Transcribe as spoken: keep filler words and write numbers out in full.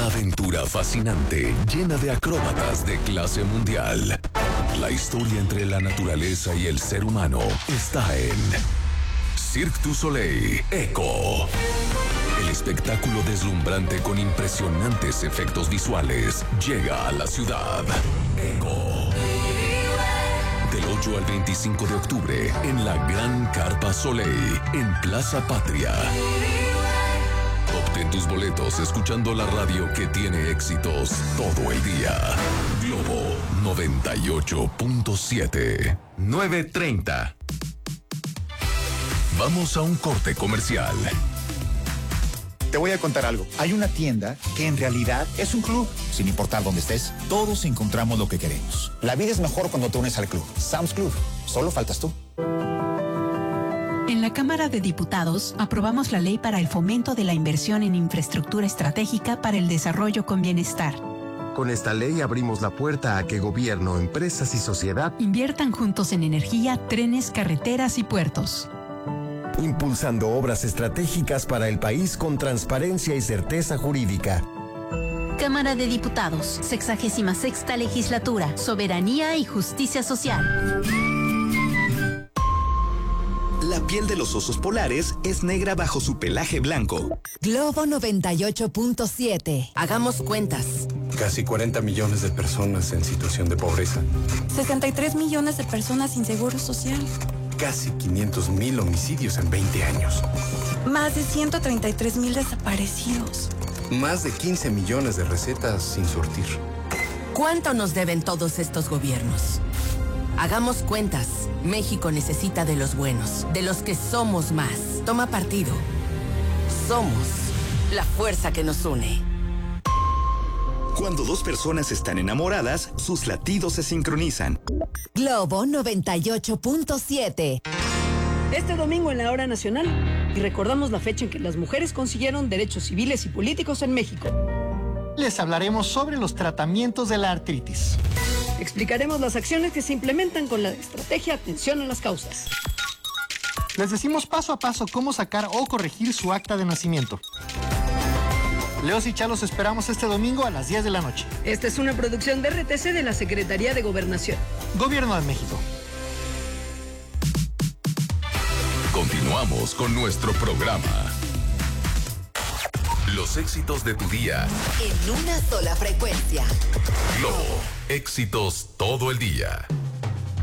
aventura fascinante, llena de acróbatas de clase mundial. La historia entre la naturaleza y el ser humano está en Cirque du Soleil Echo. El espectáculo deslumbrante con impresionantes efectos visuales llega a la ciudad. Echo. Del ocho al veinticinco de octubre en la Gran Carpa Soleil en Plaza Patria. Obtén tus boletos escuchando la radio que tiene éxitos todo el día. Globo noventa y ocho punto siete. nueve treinta. Vamos a un corte comercial. Te voy a contar algo. Hay una tienda que en realidad es un club. Sin importar dónde estés, todos encontramos lo que queremos. La vida es mejor cuando te unes al club. Sam's Club. Solo faltas tú. En la Cámara de Diputados aprobamos la ley para el fomento de la inversión en infraestructura estratégica para el desarrollo con bienestar. Con esta ley abrimos la puerta a que gobierno, empresas y sociedad inviertan juntos en energía, trenes, carreteras y puertos. Impulsando obras estratégicas para el país con transparencia y certeza jurídica. Cámara de Diputados, sexagésima sexta legislatura, soberanía y justicia social. La piel de los osos polares es negra bajo su pelaje blanco. Globo noventa y ocho punto siete. Hagamos cuentas. Casi cuarenta millones de personas en situación de pobreza. sesenta y tres millones de personas sin seguro social. Casi quinientos mil homicidios en veinte años. Más de ciento treinta y tres mil desaparecidos. Más de quince millones de recetas sin surtir. ¿Cuánto nos deben todos estos gobiernos? Hagamos cuentas. México necesita de los buenos, de los que somos más. Toma partido. Somos la fuerza que nos une. Cuando dos personas están enamoradas, sus latidos se sincronizan. Globo noventa y ocho punto siete. Este domingo en la Hora Nacional, y recordamos la fecha en que las mujeres consiguieron derechos civiles y políticos en México. Les hablaremos sobre los tratamientos de la artritis. Explicaremos las acciones que se implementan con la estrategia Atención a las Causas. Les decimos paso a paso cómo sacar o corregir su acta de nacimiento. Leos y Chalos esperamos este domingo a las diez de la noche. Esta es una producción de R T C de la Secretaría de Gobernación. Gobierno de México. Continuamos con nuestro programa. Los éxitos de tu día. En una sola frecuencia. Globo, éxitos todo el día.